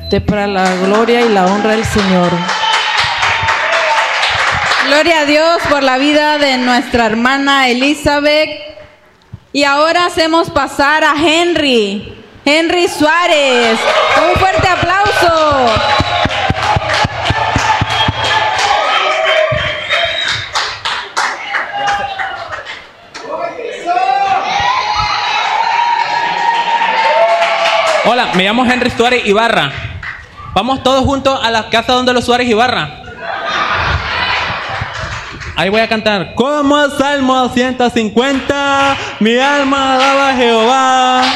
de para la gloria y la honra del Señor. Gloria a Dios por la vida de nuestra hermana Elizabeth. Y ahora hacemos pasar a Henry Suárez. Un fuerte aplauso. Hola, me llamo Henry Suárez Ibarra. Vamos todos juntos a la casa donde los Suárez Ibarra. Ahí voy a cantar. Como Salmo 150, mi alma alaba a Jehová.